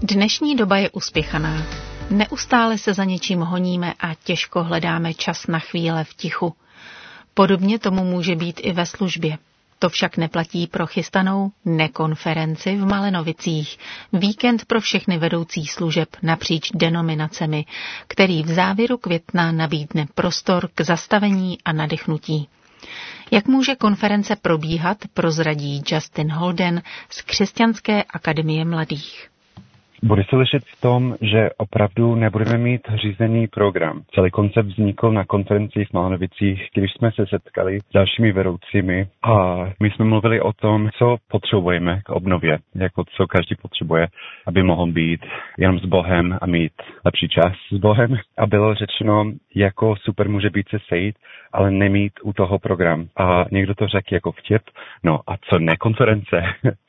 Dnešní doba je uspěchaná. Neustále se za něčím honíme a těžko hledáme čas na chvíle v tichu. Podobně tomu může být i ve službě. To však neplatí pro chystanou nekonferenci v Malenovicích. Víkend pro všechny vedoucí služeb napříč denominacemi, který v závěru května nabídne prostor k zastavení a nadechnutí. Jak může konference probíhat, prozradí Justin Holden z Křesťanské akademie mladých. Bude se lišit v tom, že opravdu nebudeme mít řízený program. Celý koncept vznikl na konferenci v Malenovicích, když jsme se setkali s dalšími vedoucími a my jsme mluvili o tom, co potřebujeme k obnově, jako co každý potřebuje, aby mohl být jenom s Bohem a mít lepší čas s Bohem. A bylo řečeno, jako super může být se sejít, ale nemít u toho program. A někdo to řekl jako vtip, no a co ne konference?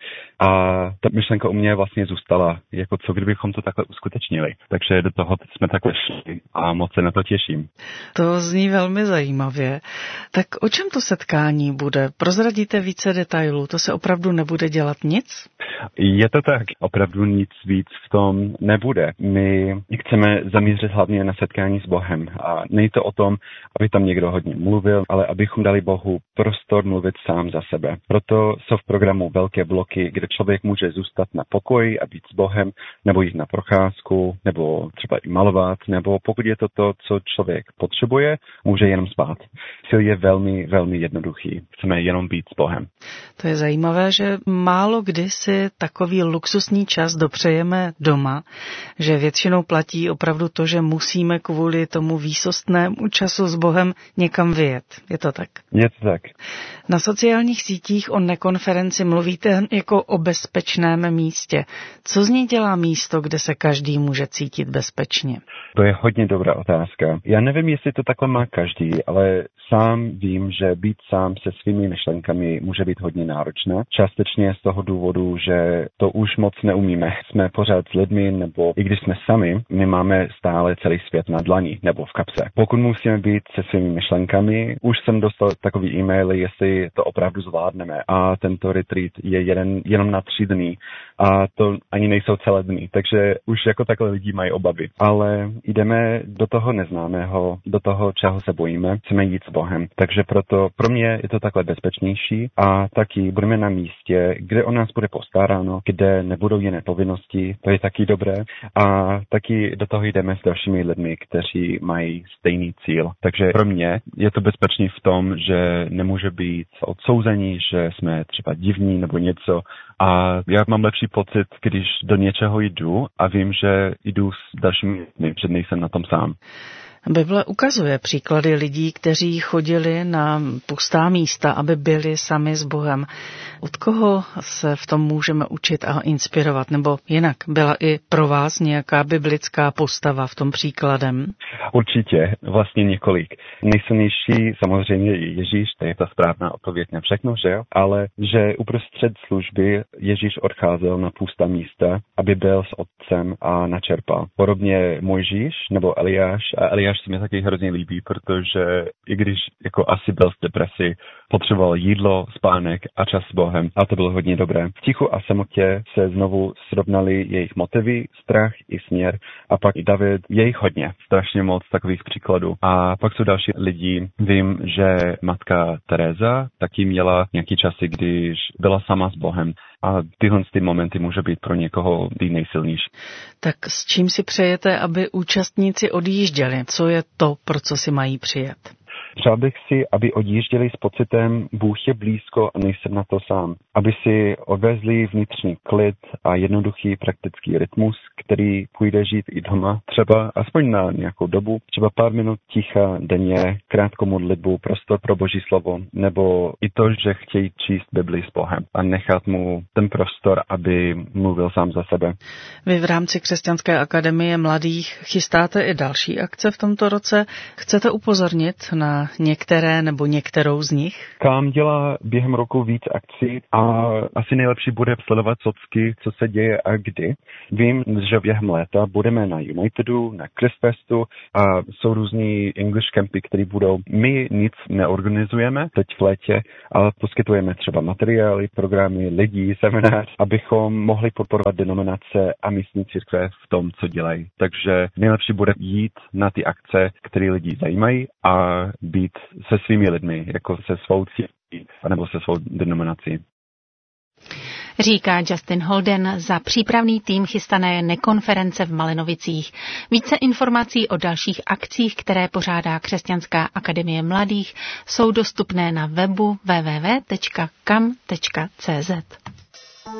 A ta myšlenka u mě vlastně zůstala, jako co kdybychom to takhle uskutečnili. Takže do toho jsme takhle šli a moc se na to těším. To zní velmi zajímavě. Tak o čem to setkání bude? Prozradíte více detailů? To se opravdu nebude dělat nic? Je to tak. Opravdu nic víc v tom nebude. My chceme zamířit hlavně na setkání s Bohem. A není to o tom, aby tam někdo hodně mluvil, ale abychom dali Bohu prostor mluvit sám za sebe. Proto jsou v programu velké bloky, kde člověk může zůstat na pokoji a být s Bohem, nebo jít na procházku, nebo třeba i malovat, nebo pokud je to, co člověk potřebuje, může jenom spát. Cíl je velmi, velmi jednoduchý. Chceme jenom být s Bohem. To je zajímavé, že málo kdy si takový luxusní čas dopřejeme doma, že většinou platí opravdu to, že musíme kvůli tomu výsostnému času s Bohem někam vyjet. Je to tak? Je to tak. Na sociálních sítích o nekonferenci mluvíte jako o bezpečném místě. Co z ní dělá místo, kde se každý může cítit bezpečně? To je hodně dobrá otázka. Já nevím, jestli to takhle má každý, ale sám vím, že být sám se svými myšlenkami může být hodně náročné. Částečně z toho důvodu, že to už moc neumíme. Jsme pořád s lidmi, nebo i když jsme sami, my máme stále celý svět na dlani nebo v kapse. Pokud musíme být se svými myšlenkami, už jsem dostal takový e-mail, jestli to opravdu zvládneme. A tento retreat je jenom na 3 dny. A to ani nejsou celé dny, takže už jako takhle lidi mají obavy. Ale jdeme do toho neznámého, do toho, čeho se bojíme, chceme jít s Bohem. Takže proto pro mě je to takhle bezpečnější a taky budeme na místě, kde o nás bude postaráno, kde nebudou jiné povinnosti, to je taky dobré. A taky do toho jdeme s dalšími lidmi, kteří mají stejný cíl. Takže pro mě je to bezpečný v tom, že nemůže být odsouzení, že jsme třeba divní nebo něco. A já mám lepší pocit, když do něčeho jdu a vím, že jdu s dalšími lidmi, že nejsem na tom sám. Bible ukazuje příklady lidí, kteří chodili na pustá místa, aby byli sami s Bohem. Od koho se v tom můžeme učit a inspirovat? Nebo jinak, byla i pro vás nějaká biblická postava v tom příkladem? Určitě, vlastně několik. Nejsilnější samozřejmě je Ježíš, to je ta správná odpověď na všechno, že jo? Ale že uprostřed služby Ježíš odcházel na pustá místa, aby byl s otcem a načerpal. Podobně Mojžíš nebo Eliáš, a Eliáš se mi taky hrozně líbí, protože i když jako asi byl v depresi, potřeboval jídlo, spánek a čas s Bohem. A to bylo hodně dobré. V tichu a samotě se znovu srovnali jejich motivy, strach i směr. A pak i David, je jich hodně, strašně moc takových příkladů. A pak jsou další lidi. Vím, že matka Teresa taky měla nějaký časy, když byla sama s Bohem. A tyhle ty momenty může být pro někoho ty nejsilnější. Tak s čím si přejete, aby účastníci odjížděli? Co je to, pro co si mají přijet? Přál bych si, aby odjížděli s pocitem, Bůh je blízko a nejsem na to sám. Aby si odvezli vnitřní klid a jednoduchý praktický rytmus, který půjde žít i doma, třeba aspoň na nějakou dobu, třeba pár minut ticha denně, krátkou modlitbu, prostor pro Boží slovo, nebo i to, že chtějí číst Bibli s Bohem a nechat mu ten prostor, aby mluvil sám za sebe. Vy v rámci Křesťanské akademie mladých chystáte i další akce v tomto roce. Chcete upozornit na některé nebo některou z nich? Kam dělá během roku víc akcí a asi nejlepší bude sledovat socky, co se děje a kdy. Vím, že během léta budeme na Unitedu, na Christfestu a jsou různý English campy, které budou. My nic neorganizujeme teď v létě, ale poskytujeme třeba materiály, programy, lidí, seminář, abychom mohli podporovat denominace a místní církve v tom, co dělají. Takže nejlepší bude jít na ty akce, které lidi zajímají a být se svými lidmi, jako se svou církví nebo se svou denominací. Říká Justin Holden za přípravný tým chystané nekonference v Malinovicích. Více informací o dalších akcích, které pořádá Křesťanská akademie mladých, jsou dostupné na webu www.kam.cz.